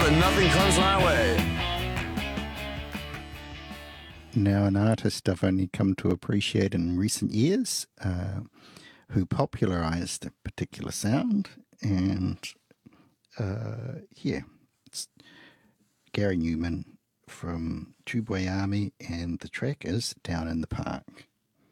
and nothing comes my way. Now, an artist I've only come to appreciate in recent years, who popularized a particular sound, and it's Gary Newman from Tubeway Army, and the track is Down in the Park.